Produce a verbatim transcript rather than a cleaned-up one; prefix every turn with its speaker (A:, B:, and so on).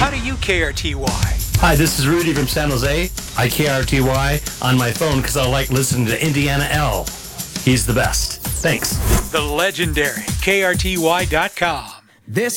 A: How do you K R T Y?
B: Hi, this is Rudy from San Jose. I K R T Y on my phone because I like listening to Indiana L. He's the best. Thanks.
A: The legendary K R T Y dot com.
C: This